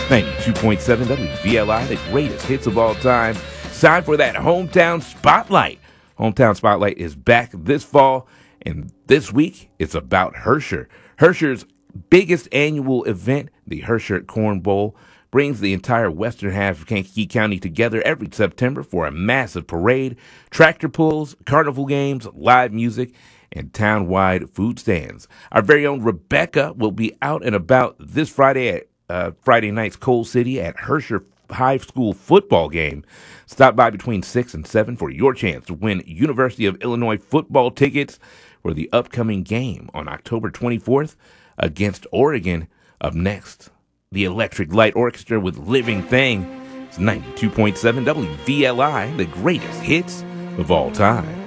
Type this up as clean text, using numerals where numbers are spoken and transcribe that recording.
92.7 WVLI, the greatest hits of all time. It's time for that Hometown Spotlight. Hometown Spotlight is back this fall, and this week it's about Herscher. Herscher's biggest annual event, the Herscher Corn Bowl, brings the entire western half of Kankakee County together every September for a massive parade, tractor pulls, carnival games, live music, and town-wide food stands. Our very own Rebecca will be out and about this Friday at Friday night's Coal City at Herscher High School football game. Stop by between 6 and 7 for your chance to win University of Illinois football tickets for the upcoming game on October 24th against Oregon. Up next, the Electric Light Orchestra with Living Thing. It's 92.7 WVLI, the greatest hits of all time.